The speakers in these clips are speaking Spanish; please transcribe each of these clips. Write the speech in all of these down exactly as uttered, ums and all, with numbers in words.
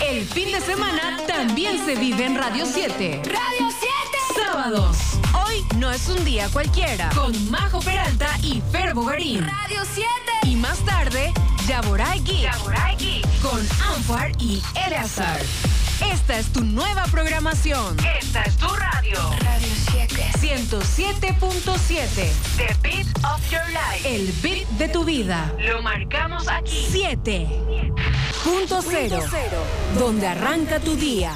El fin de semana también se vive en Radio siete. Radio siete. Sábados. Hoy no es un día cualquiera. Con Majo Peralta y Fer Bogarín. Radio siete. Y más tarde, Yaboray Geek. Yaboray Geek. Con Ampar y Eleazar. Esta es tu nueva programación. Esta es tu radio. Radio siete. ciento siete punto siete. The beat of your life. El beat de tu vida. Lo marcamos aquí. siete punto cero. Donde arranca tu día.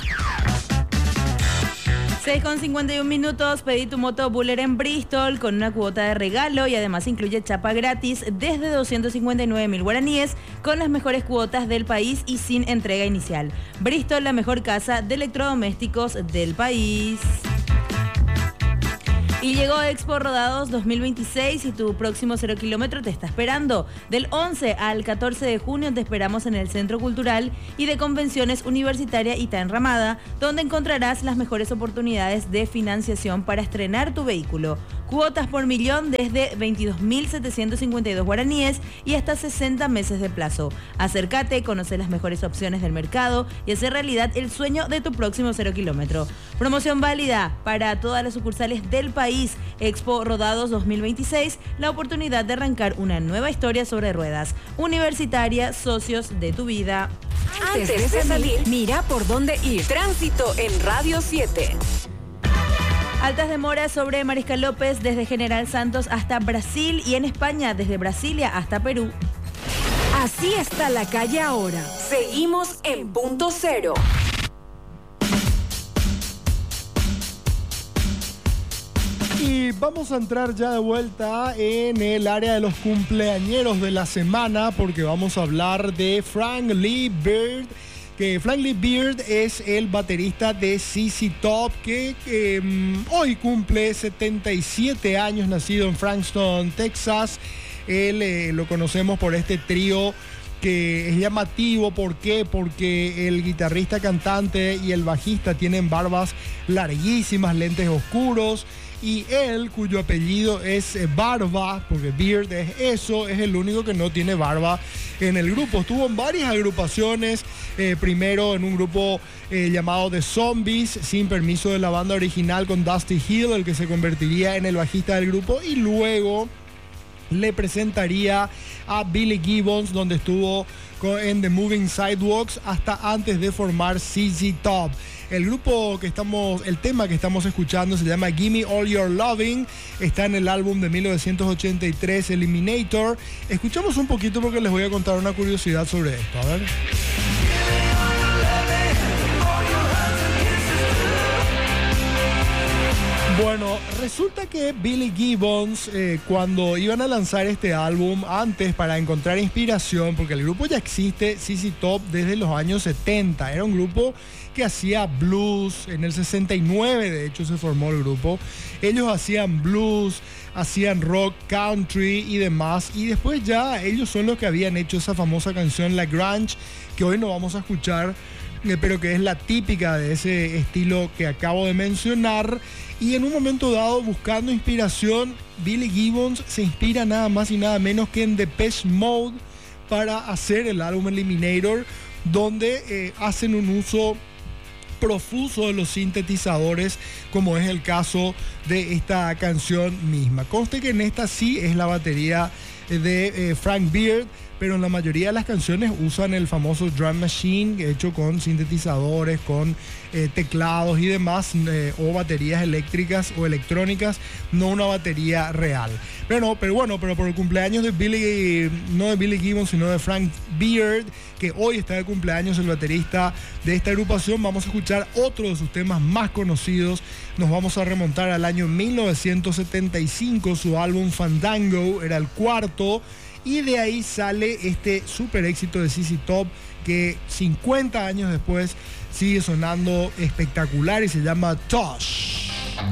seis con cincuenta y un minutos, pedí tu moto Buller en Bristol con una cuota de regalo y además incluye chapa gratis desde doscientos cincuenta y nueve mil guaraníes con las mejores cuotas del país y sin entrega inicial. Bristol, la mejor casa de electrodomésticos del país. Y llegó Expo Rodados dos mil veintiséis y tu próximo cero kilómetro te está esperando. Del once al catorce de junio te esperamos en el Centro Cultural y de Convenciones Universitaria Ita Enramada, donde encontrarás las mejores oportunidades de financiación para estrenar tu vehículo. Cuotas por millón desde veintidós mil setecientos cincuenta y dos guaraníes y hasta sesenta meses de plazo. Acércate, conoce las mejores opciones del mercado y hacer realidad el sueño de tu próximo cero kilómetro. Promoción válida para todas las sucursales del país. Expo Rodados dos mil veintiséis, la oportunidad de arrancar una nueva historia sobre ruedas. Universitaria, socios de tu vida. Antes de salir, mira por dónde ir. Tránsito en Radio siete. Altas demoras sobre Mariscal López desde General Santos hasta Brasil y en España desde Brasilia hasta Perú. Así está la calle ahora. Seguimos en punto cero. Y vamos a entrar ya de vuelta en el área de los cumpleañeros de la semana porque vamos a hablar de Frank Lee Beard. Que Frank Lee Beard es el baterista de Z Z Top, que eh, hoy cumple setenta y siete años, nacido en Frankstown, Texas. Él eh, lo conocemos por este trío que es llamativo. ¿Por qué? Porque el guitarrista, cantante y el bajista tienen barbas larguísimas, lentes oscuros. Y él, cuyo apellido es Barba, porque Beard es eso, es el único que no tiene barba en el grupo. Estuvo en varias agrupaciones, eh, primero en un grupo eh, llamado The Zombies, sin permiso de la banda original, con Dusty Hill, el que se convertiría en el bajista del grupo, y luego le presentaría a Billy Gibbons, donde estuvo en The Moving Sidewalks hasta antes de formar Z Z Top. El grupo que estamos, el tema que estamos escuchando se llama Gimme All Your Loving, está en el álbum de mil novecientos ochenta y tres, Eliminator. Escuchamos un poquito porque les voy a contar una curiosidad sobre esto, a ver. Bueno, resulta que Billy Gibbons, eh, cuando iban a lanzar este álbum, antes para encontrar inspiración, porque el grupo ya existe, Z Z Top, desde los años setenta, era un grupo que hacía blues. En el sesenta y nueve, de hecho, se formó el grupo. Ellos hacían blues, hacían rock, country y demás, y después ya ellos son los que habían hecho esa famosa canción La Grunge, que hoy no vamos a escuchar, eh, pero que es la típica de ese estilo que acabo de mencionar. Y en un momento dado, buscando inspiración, Billy Gibbons se inspira nada más y nada menos que en Depeche Mode para hacer el álbum Eliminator, donde eh, hacen un uso profuso de los sintetizadores, como es el caso de esta canción misma. Conste que en esta sí es la batería de eh, Frank Beard, pero en la mayoría de las canciones usan el famoso drum machine hecho con sintetizadores, con eh, teclados y demás, eh, o baterías eléctricas o electrónicas, no una batería real. Pero no, pero bueno, pero por el cumpleaños de Billy, no de Billy Gibbons, sino de Frank Beard, que hoy está de cumpleaños, el baterista de esta agrupación, vamos a escuchar otro de sus temas más conocidos. Nos vamos a remontar al año mil novecientos setenta y cinco, su álbum Fandango era el cuarto, y de ahí sale este super éxito de Z Z Top, que cincuenta años después sigue sonando espectacular y se llama Tosh.